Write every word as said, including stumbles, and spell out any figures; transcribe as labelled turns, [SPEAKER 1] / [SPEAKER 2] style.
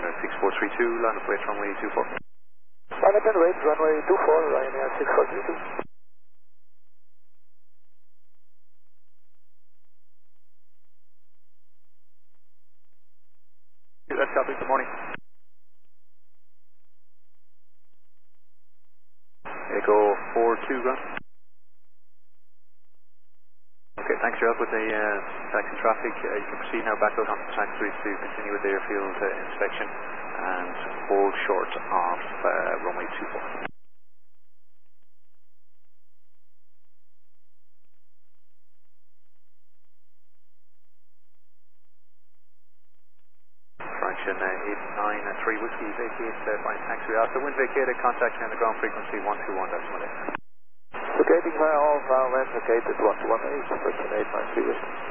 [SPEAKER 1] Ryanair six four three two, line up weight runway two four.
[SPEAKER 2] Line up and wait, runway two four, Ryanair six four three two.
[SPEAKER 1] That's copy, good morning. Echo four two, ground. Okay, thanks for your help with the uh, taxi traffic. Uh, you can proceed now back out on the track three to continue with the airfield uh, inspection and hold short of uh, runway two four. Fraction uh, eight nine three whiskey, vacate uh, by taxi after wind vacated, contact on the ground frequency one two one decimal eight.
[SPEAKER 2] Vacating via all, now when vacated one two one eight, fraction eight nine three whiskey.